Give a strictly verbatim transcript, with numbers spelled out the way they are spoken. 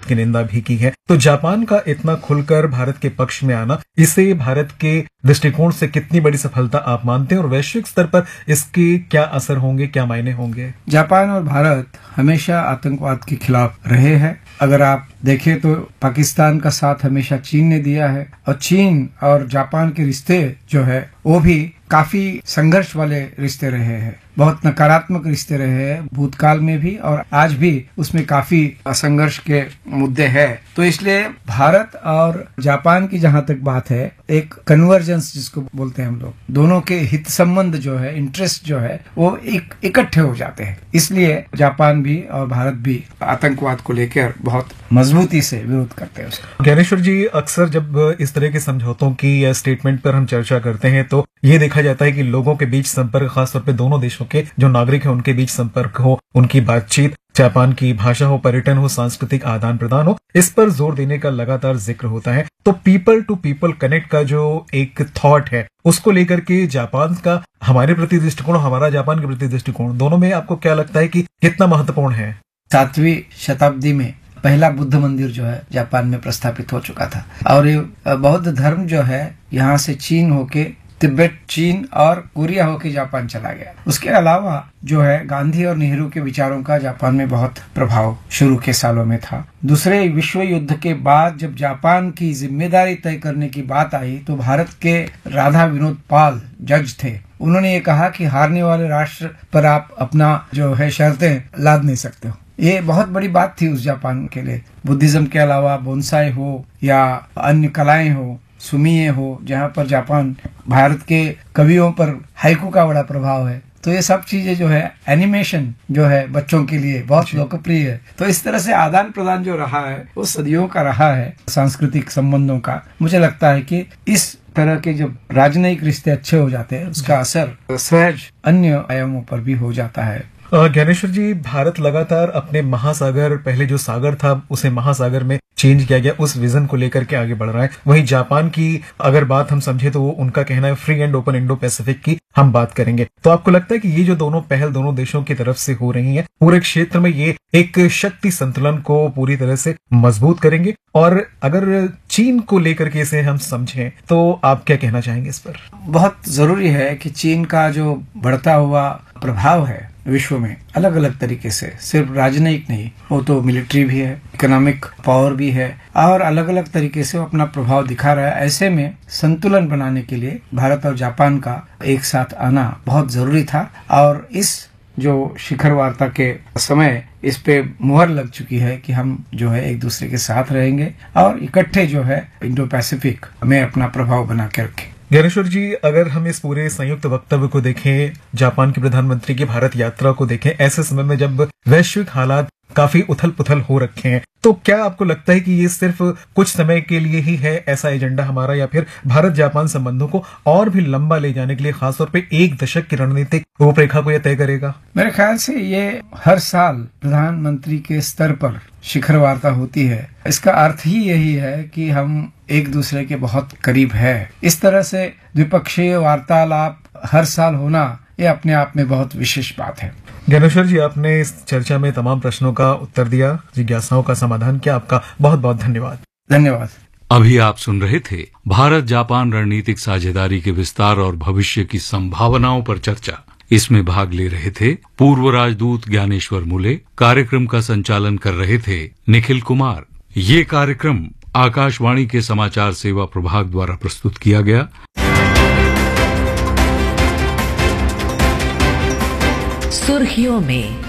की निंदा भी की है। तो जापान का इतना खुलकर भारत के पक्ष में आना, इसे भारत के दृष्टिकोण से कितनी बड़ी सफलता आप मानते हैं और वैश्विक स्तर पर इसके क्या असर होंगे, क्या मायने होंगे? जापान और भारत हमेशा आतंकवाद के खिलाफ रहे हैं। अगर आप देखें तो पाकिस्तान का साथ हमेशा चीन ने दिया है, और चीन और जापान के रिश्ते जो है वो भी काफी संघर्ष वाले रिश्ते रहे हैं, बहुत नकारात्मक रिश्ते रहे हैं भूतकाल में भी, और आज भी उसमें काफी संघर्ष के मुद्दे हैं। तो इसलिए भारत और जापान की जहां तक बात है, एक कन्वर्जेंस जिसको बोलते हैं हम लोग, दोनों के हित संबंध जो है, इंटरेस्ट जो है, वो एक इकट्ठे हो जाते हैं। इसलिए जापान भी और भारत भी आतंकवाद को लेकर बहुत मजबूती से विरोध करते हैं उसका। ज्ञानेश्वर जी, अक्सर जब इस तरह के समझौतों की या स्टेटमेंट पर हम चर्चा करते हैं तो ये देखा जाता है कि लोगों के बीच संपर्क, खासतौर पे दोनों देशों के जो नागरिक हैं उनके बीच संपर्क हो, उनकी बातचीत, जापान की भाषा हो, पर्यटन हो, सांस्कृतिक आदान प्रदान हो, इस पर जोर देने का लगातार जिक्र होता है। तो पीपल टू पीपल कनेक्ट का जो एक थॉट है, उसको लेकर के जापान का हमारे प्रति दृष्टिकोण, हमारा जापान के प्रति दृष्टिकोण, दोनों में आपको क्या लगता है कि कितना महत्वपूर्ण है? सातवीं शताब्दी में पहला बुद्ध मंदिर जो है जापान में प्रस्थापित हो चुका था, और ये बौद्ध धर्म जो है यहाँ से चीन होके तिब्बत, चीन और कोरिया होके जापान चला गया। उसके अलावा जो है गांधी और नेहरू के विचारों का जापान में बहुत प्रभाव शुरू के सालों में था। दूसरे विश्व युद्ध के बाद जब जापान की जिम्मेदारी तय करने की बात आई तो भारत के राधा विनोद पाल जज थे, उन्होंने ये कहा कि हारने वाले राष्ट्र पर आप अपना जो है शर्तें लाद नहीं सकते हो। ये बहुत बड़ी बात थी उस जापान के लिए। बुद्धिज्म के अलावा बोनसाई हो या अन्य कलाएं हो, सुमिए हो, जहाँ पर जापान भारत के कवियों पर हाइकू का बड़ा प्रभाव है, तो ये सब चीजें जो है, एनिमेशन जो है बच्चों के लिए बहुत लोकप्रिय है। तो इस तरह से आदान प्रदान जो रहा है वो सदियों का रहा है सांस्कृतिक संबंधों का। मुझे लगता है कि इस तरह के जब राजनयिक रिश्ते अच्छे हो जाते हैं उसका असर सहज अन्य आयामों पर भी हो जाता है। ज्ञानेश्वर जी, भारत लगातार अपने महासागर, पहले जो सागर था उसे महासागर में चेंज किया गया, उस विजन को लेकर के आगे बढ़ रहा है। वहीं जापान की अगर बात हम समझे तो वो उनका कहना है free and open Indo Pacific की हम बात करेंगे। तो आपको लगता है कि ये जो दोनों पहल दोनों देशों की तरफ से हो रही है, पूरे क्षेत्र में ये एक शक्ति संतुलन को पूरी तरह से मजबूत करेंगे? और अगर चीन को लेकर के इसे हम समझें तो आप क्या कहना चाहेंगे इस पर? बहुत जरूरी है कि चीन का जो बढ़ता हुआ प्रभाव है विश्व में अलग अलग तरीके से, सिर्फ राजनयिक नहीं, वो तो मिलिट्री भी है, इकोनॉमिक पावर भी है, और अलग अलग तरीके से वो अपना प्रभाव दिखा रहा है। ऐसे में संतुलन बनाने के लिए भारत और जापान का एक साथ आना बहुत जरूरी था, और इस जो शिखर वार्ता के समय इस पे मुहर लग चुकी है कि हम जो है एक दूसरे के साथ रहेंगे और इकट्ठे जो है इंडो पैसिफिक में अपना प्रभाव बना के रखें। ज्ञानेश्वर जी, अगर हम इस पूरे संयुक्त वक्तव्य को देखें, जापान के प्रधानमंत्री की भारत यात्रा को देखें, ऐसे समय में जब वैश्विक हालात काफी उथल पुथल हो रखे हैं, तो क्या आपको लगता है कि ये सिर्फ कुछ समय के लिए ही है ऐसा एजेंडा हमारा, या फिर भारत जापान संबंधों को और भी लंबा ले जाने के लिए खासतौर पे एक दशक की रणनीतिक रूपरेखा को यह तय करेगा? मेरे ख्याल से ये हर साल प्रधानमंत्री के स्तर पर शिखर वार्ता होती है। इसका अर्थ ही यही है कि हम एक दूसरे के बहुत करीब है। इस तरह से द्विपक्षीय वार्तालाप हर साल होना ये अपने आप में बहुत विशेष बात है। ज्ञानेश्वर जी, आपने इस चर्चा में तमाम प्रश्नों का उत्तर दिया, जिज्ञासाओं का समाधान किया, आपका बहुत बहुत धन्यवाद। धन्यवाद। अभी आप सुन रहे थे भारत जापान रणनीतिक साझेदारी के विस्तार और भविष्य की संभावनाओं पर चर्चा। इसमें भाग ले रहे थे पूर्व राजदूत ज्ञानेश्वर मुले। कार्यक्रम का संचालन कर रहे थे निखिल कुमार। ये कार्यक्रम आकाशवाणी के समाचार सेवा प्रभाग द्वारा प्रस्तुत किया गया। सुर्खियों में